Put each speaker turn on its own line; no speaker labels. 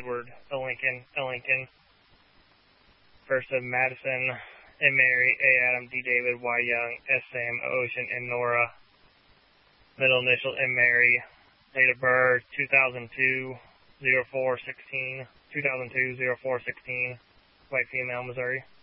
Edward, A. Lincoln. First of Madison, M. Mary, A. Adam, D. David, Y. Young, S. Sam, O. Ocean, N. Nora. Middle initial, M. Mary. Date of birth, 2002-04-16. White female, Missouri.